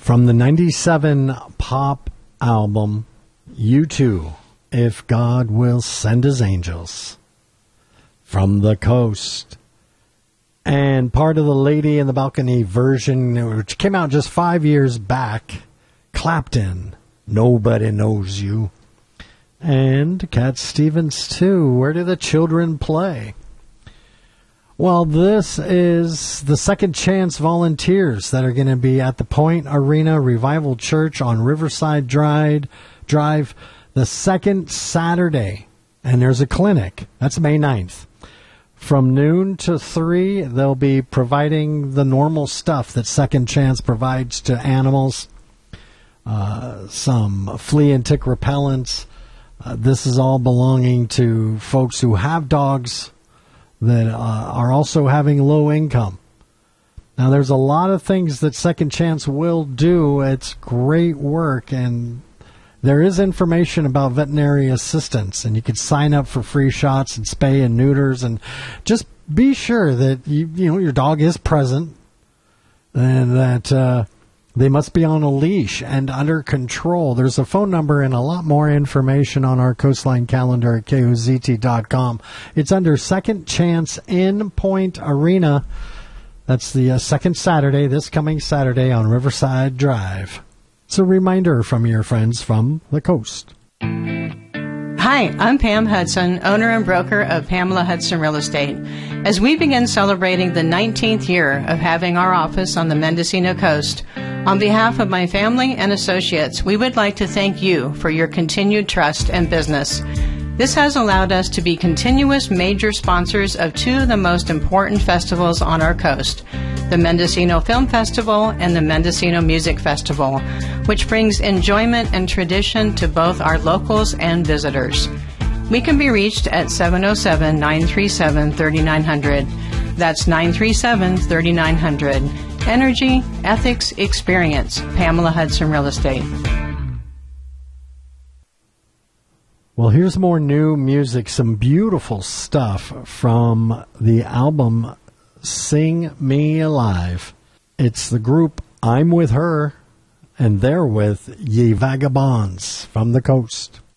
From the 97 pop album, U2, If God Will Send His Angels. From the Coast. And part of the Lady in the Balcony version, which came out just 5 years back, Clapton, Nobody Knows You. And Cat Stevens, too, Where Do the Children Play? Well, this is the Second Chance volunteers that are going to be at the Point Arena Revival Church on Riverside Drive the second Saturday. And there's a clinic. That's May 9th. From noon to 3, they'll be providing the normal stuff that Second Chance provides to animals. Some flea and tick repellents. This is all belonging to folks who have dogs that are also having low income. Now, there's a lot of things that Second Chance will do. It's great work, and there is information about veterinary assistance, and you can sign up for free shots and spay and neuters, and just be sure that your dog is present and that they must be on a leash and under control. There's a phone number and a lot more information on our Coastline calendar at KOZT.com. It's under Second Chance in Point Arena. That's the second Saturday, this coming Saturday on Riverside Drive. It's a reminder from your friends from the coast. Hi, I'm Pam Hudson, owner and broker of Pamela Hudson Real Estate. As we begin celebrating the 19th year of having our office on the Mendocino coast, on behalf of my family and associates, we would like to thank you for your continued trust and business. This has allowed us to be continuous major sponsors of two of the most important festivals on our coast, the Mendocino Film Festival and the Mendocino Music Festival, which brings enjoyment and tradition to both our locals and visitors. We can be reached at 707-937-3900. That's 937-3900. Energy, ethics, experience. Pamela Hudson Real Estate. Well, here's more new music, some beautiful stuff from the album Sing Me Alive. It's the group I'm With Her, and they're with Ye Vagabonds from the coast.